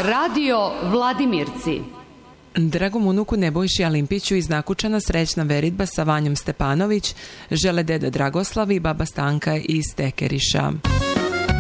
Radio Vladimirci. Dragom unuku Nebojši Alimpiću iz Nakučana srećna veritba sa Vanjom Stepanović žele deda Dragoslav i baba Stanka iz Tekeriša.